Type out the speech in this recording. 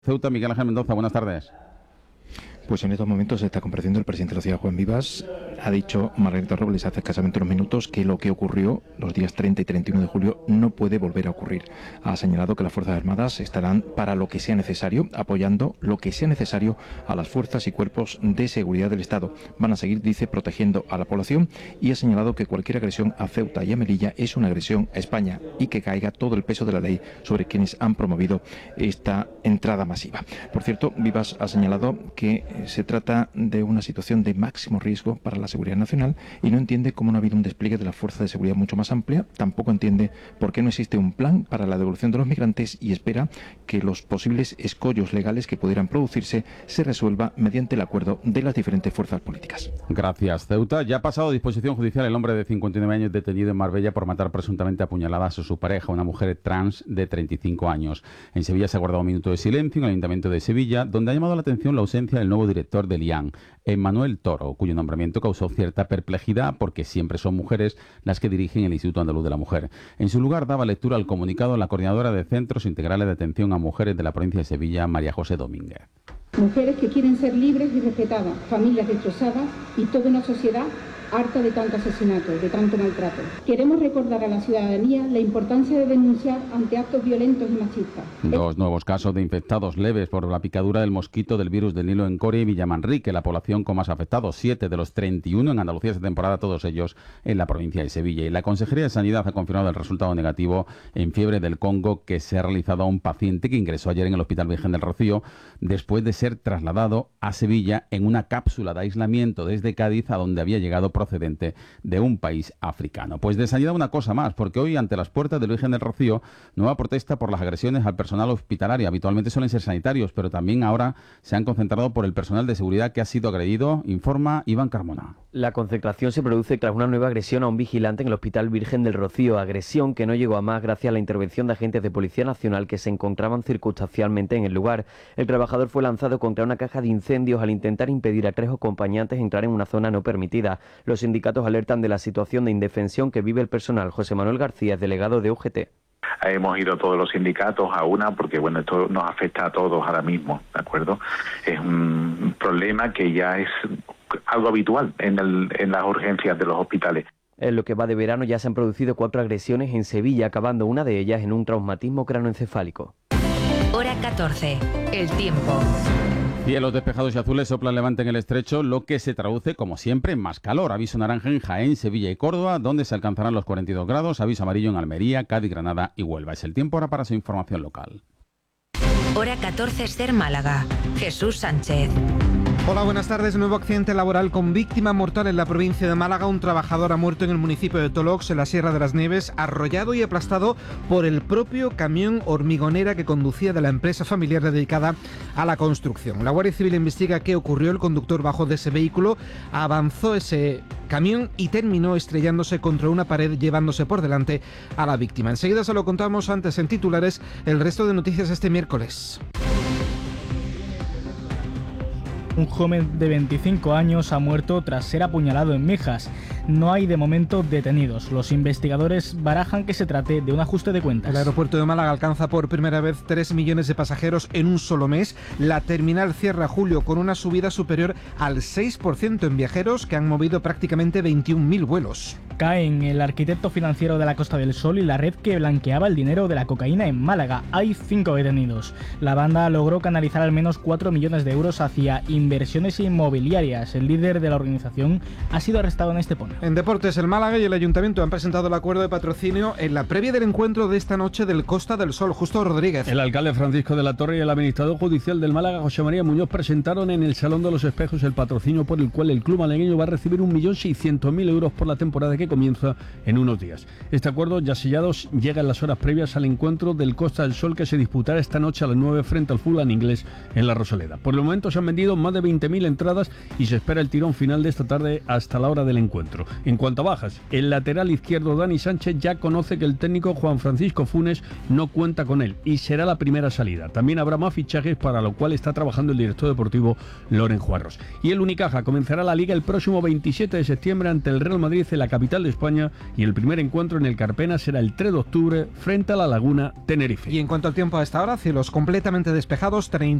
Ceuta, Miguel Ángel Mendoza, buenas tardes. Pues en estos momentos está compareciendo el presidente de la ciudad, Juan Vivas. Ha dicho Margarita Robles hace escasamente unos minutos que lo que ocurrió los días 30 y 31 de julio no puede volver a ocurrir. Ha señalado que las Fuerzas Armadas estarán para lo que sea necesario, apoyando lo que sea necesario a las fuerzas y cuerpos de seguridad del Estado. Van a seguir, dice, protegiendo a la población, y ha señalado que cualquier agresión a Ceuta y a Melilla es una agresión a España y que caiga todo el peso de la ley sobre quienes han promovido esta entrada masiva. Por cierto, Vivas ha señalado que se trata de una situación de máximo riesgo para la seguridad nacional y no entiende cómo no ha habido un despliegue de la fuerza de seguridad mucho más amplia. Tampoco entiende por qué no existe un plan para la devolución de los migrantes y espera que los posibles escollos legales que pudieran producirse se resuelva mediante el acuerdo de las diferentes fuerzas políticas. Gracias, Ceuta. Ya ha pasado a disposición judicial el hombre de 59 años detenido en Marbella por matar presuntamente a puñaladas a su pareja, una mujer trans de 35 años. En Sevilla se ha guardado un minuto de silencio en el Ayuntamiento de Sevilla, donde ha llamado la atención la ausencia del nuevo director del IAN, Emmanuel Toro, cuyo nombramiento causó cierta perplejidad porque siempre son mujeres las que dirigen el Instituto Andaluz de la Mujer. En su lugar daba lectura al comunicado la coordinadora de Centros Integrales de Atención a Mujeres de la provincia de Sevilla, María José Domínguez. Mujeres que quieren ser libres y respetadas, familias destrozadas y toda una sociedad harta de tanto asesinato, de tanto maltrato. Queremos recordar a la ciudadanía la importancia de denunciar ante actos violentos y machistas. Dos nuevos casos de infectados leves por la picadura del mosquito del virus del Nilo en Coria y Villamanrique, la población con más afectados, 7 de los 31 en Andalucía esta temporada, todos ellos en la provincia de Sevilla. Y la Consejería de Sanidad ha confirmado el resultado negativo en fiebre del Congo que se ha realizado a un paciente que ingresó ayer en el Hospital Virgen del Rocío después de ser trasladado a Sevilla en una cápsula de aislamiento desde Cádiz, a donde había llegado procedente de un país africano. Pues de sanidad una cosa más, porque hoy ante las puertas del Virgen del Rocío, nueva protesta por las agresiones al personal hospitalario. Habitualmente suelen ser sanitarios, pero también ahora se han concentrado por el personal de seguridad que ha sido agredido, informa Iván Carmona. La concentración se produce tras una nueva agresión a un vigilante en el Hospital Virgen del Rocío, agresión que no llegó a más gracias a la intervención de agentes de Policía Nacional que se encontraban circunstancialmente en el lugar. El trabajador fue lanzado contra una caja de incendios al intentar impedir a 3 acompañantes entrar en una zona no permitida. Los sindicatos alertan de la situación de indefensión que vive el personal. José Manuel García, delegado de UGT. Hemos ido todos los sindicatos a una porque, bueno, esto nos afecta a todos ahora mismo, ¿de acuerdo? Es un problema que ya es algo habitual en las urgencias de los hospitales. En lo que va de verano ya se han producido 4 agresiones en Sevilla, acabando una de ellas en un traumatismo cranoencefálico. Hora 14. El tiempo. Cielos despejados y azules soplan levante en el estrecho, lo que se traduce, como siempre, en más calor. Aviso naranja en Jaén, Sevilla y Córdoba, donde se alcanzarán los 42 grados. Aviso amarillo en Almería, Cádiz, Granada y Huelva. Es el tiempo ahora para su información local. Hora 14, Ser Málaga. Jesús Sánchez. Hola, buenas tardes. Nuevo accidente laboral con víctima mortal en la provincia de Málaga. Un trabajador ha muerto en el municipio de Tolox, en la Sierra de las Nieves, arrollado y aplastado por el propio camión hormigonera que conducía de la empresa familiar dedicada a la construcción. La Guardia Civil investiga qué ocurrió. El conductor bajó de ese vehículo, avanzó ese camión y terminó estrellándose contra una pared, llevándose por delante a la víctima. Enseguida se lo contamos antes en titulares el resto de noticias este miércoles. Un joven de 25 años ha muerto tras ser apuñalado en Mijas. No hay de momento detenidos. Los investigadores barajan que se trate de un ajuste de cuentas. El aeropuerto de Málaga alcanza por primera vez 3 millones de pasajeros en un solo mes. La terminal cierra julio con una subida superior al 6% en viajeros, que han movido prácticamente 21.000 vuelos. Caen el arquitecto financiero de la Costa del Sol y la red que blanqueaba el dinero de la cocaína en Málaga. Hay 5 detenidos. La banda logró canalizar al menos 4 millones de euros hacia inversiones inmobiliarias. El líder de la organización ha sido arrestado en Estepona. En deportes, el Málaga y el Ayuntamiento han presentado el acuerdo de patrocinio en la previa del encuentro de esta noche del Costa del Sol. Justo Rodríguez. El alcalde Francisco de la Torre y el administrador judicial del Málaga, José María Muñoz, presentaron en el Salón de los Espejos el patrocinio por el cual el club malagueño va a recibir 1.600.000 euros por la temporada que comienza en unos días. Este acuerdo, ya sellado, llega en las horas previas al encuentro del Costa del Sol que se disputará esta noche a las 9 frente al Fulham Inglés en la Rosaleda. Por el momento se han vendido más de 20.000 entradas y se espera el tirón final de esta tarde hasta la hora del encuentro. En cuanto a bajas, el lateral izquierdo Dani Sánchez ya conoce que el técnico Juan Francisco Funes no cuenta con él y será la primera salida. También habrá más fichajes, para lo cual está trabajando el director deportivo Loren Juarros. Y el Unicaja comenzará la Liga el próximo 27 de septiembre ante el Real Madrid en la capital capital de España, y el primer encuentro en el Carpena será el 3 de octubre frente a La Laguna, Tenerife. Y en cuanto al tiempo a esta hora, cielos completamente despejados,